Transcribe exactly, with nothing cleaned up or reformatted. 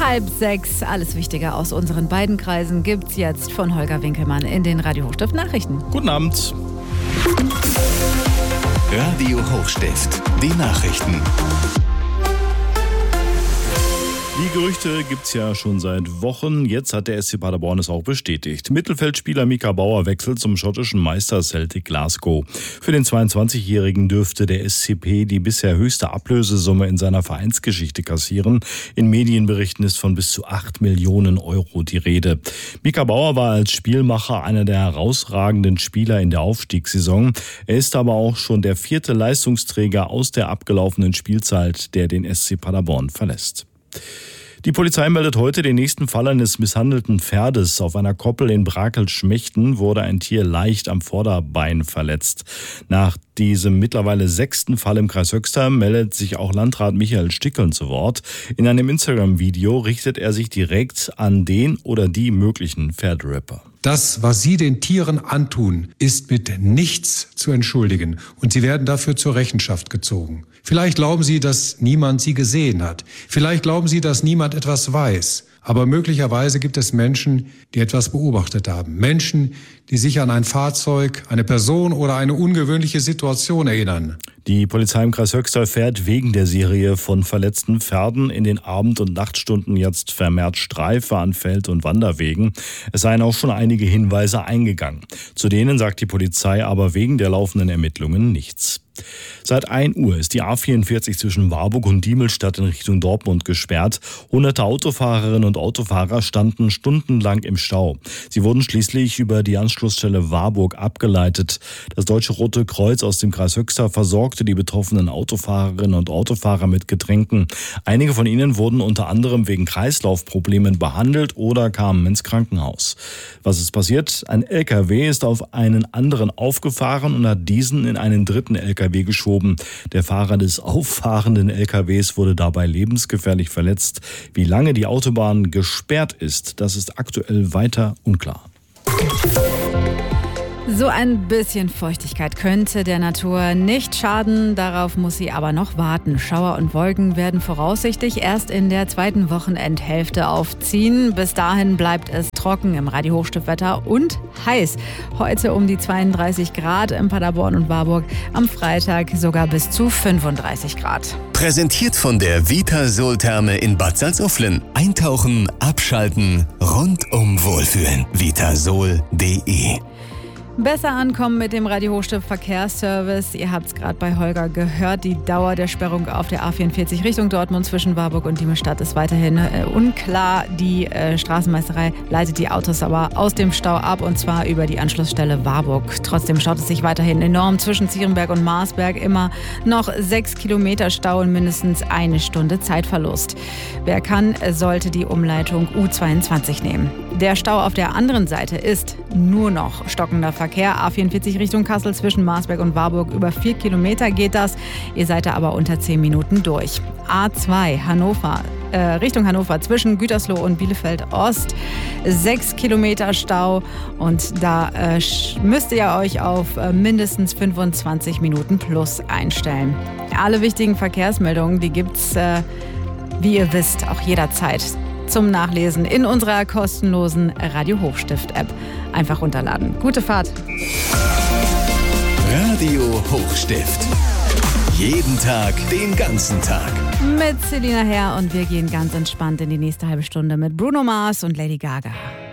Halb sechs. Alles Wichtige aus unseren beiden Kreisen gibt's jetzt von Holger Winkelmann in den Radio Hochstift Nachrichten. Guten Abend. Radio Hochstift, die Nachrichten. Die Gerüchte gibt's ja schon seit Wochen. Jetzt hat der S C Paderborn es auch bestätigt. Mittelfeldspieler Mika Bauer wechselt zum schottischen Meister Celtic Glasgow. Für den zweiundzwanzigjährigen dürfte der S C P die bisher höchste Ablösesumme in seiner Vereinsgeschichte kassieren. In Medienberichten ist von bis zu acht Millionen Euro die Rede. Mika Bauer war als Spielmacher einer der herausragenden Spieler in der Aufstiegssaison. Er ist aber auch schon der vierte Leistungsträger aus der abgelaufenen Spielzeit, der den S C Paderborn verlässt. Die Polizei meldet heute den nächsten Fall eines misshandelten Pferdes. Auf einer Koppel in Brakel-Schmechten wurde ein Tier leicht am Vorderbein verletzt. Nach diesem mittlerweile sechsten Fall im Kreis Höxter meldet sich auch Landrat Michael Stickeln zu Wort. In einem Instagram-Video richtet er sich direkt an den oder die möglichen Pferderipper. Das, was Sie den Tieren antun, ist mit nichts zu entschuldigen und Sie werden dafür zur Rechenschaft gezogen. Vielleicht glauben Sie, dass niemand Sie gesehen hat. Vielleicht glauben Sie, dass niemand etwas weiß. Aber möglicherweise gibt es Menschen, die etwas beobachtet haben. Menschen, die sich an ein Fahrzeug, eine Person oder eine ungewöhnliche Situation erinnern. Die Polizei im Kreis Höxter fährt wegen der Serie von verletzten Pferden in den Abend- und Nachtstunden jetzt vermehrt Streife an Feld- und Wanderwegen. Es seien auch schon einige Hinweise eingegangen. Zu denen sagt die Polizei aber wegen der laufenden Ermittlungen nichts. Seit ein Uhr ist die A vierundvierzig zwischen Warburg und Diemelstadt in Richtung Dortmund gesperrt. Hunderte Autofahrerinnen und Autofahrer standen stundenlang im Stau. Sie wurden schließlich über die Anschlussstelle Warburg abgeleitet. Das Deutsche Rote Kreuz aus dem Kreis Höxter versorgte die betroffenen Autofahrerinnen und Autofahrer mit Getränken. Einige von ihnen wurden unter anderem wegen Kreislaufproblemen behandelt oder kamen ins Krankenhaus. Was ist passiert? Ein L K W ist auf einen anderen aufgefahren und hat diesen in einen dritten L K W geschoben. Der Fahrer des auffahrenden L K Ws wurde dabei lebensgefährlich verletzt. Wie lange die Autobahn gesperrt ist, das ist aktuell weiter unklar. So ein bisschen Feuchtigkeit könnte der Natur nicht schaden, darauf muss sie aber noch warten. Schauer und Wolken werden voraussichtlich erst in der zweiten Wochenendhälfte aufziehen. Bis dahin bleibt es trocken im Radio Hochstiftwetter und heiß. Heute um die zweiunddreißig Grad in Paderborn und Warburg, am Freitag sogar bis zu fünfunddreißig Grad. Präsentiert von der Vitasol-Therme in Bad Salzuflen. Eintauchen, abschalten, rundum wohlfühlen. vitasol punkt de. Besser ankommen mit dem Radio Hochstift Verkehrsservice. Ihr habt es gerade bei Holger gehört. Die Dauer der Sperrung auf der A vierundvierzig Richtung Dortmund zwischen Warburg und Diemelstadt ist weiterhin äh, unklar. Die äh, Straßenmeisterei leitet die Autos aber aus dem Stau ab und zwar über die Anschlussstelle Warburg. Trotzdem staut es sich weiterhin enorm zwischen Zierenberg und Marsberg. Immer noch sechs Kilometer Stau und mindestens eine Stunde Zeitverlust. Wer kann, sollte die Umleitung U zweiundzwanzig nehmen. Der Stau auf der anderen Seite ist nur noch stockender Verkehr. A vierundvierzig Richtung Kassel zwischen Marsberg und Warburg. Über vier Kilometer geht das. Ihr seid da aber unter zehn Minuten durch. A zwei Hannover, äh, Richtung Hannover zwischen Gütersloh und Bielefeld Ost. Sechs Kilometer Stau und da äh, müsst ihr euch auf äh, mindestens fünfundzwanzig Minuten plus einstellen. Alle wichtigen Verkehrsmeldungen, die gibt's, äh, wie ihr wisst, auch jederzeit zum Nachlesen in unserer kostenlosen Radio Hochstift-App. Einfach runterladen. Gute Fahrt. Radio Hochstift. Jeden Tag, den ganzen Tag. Mit Selina Herr und wir gehen ganz entspannt in die nächste halbe Stunde mit Bruno Mars und Lady Gaga.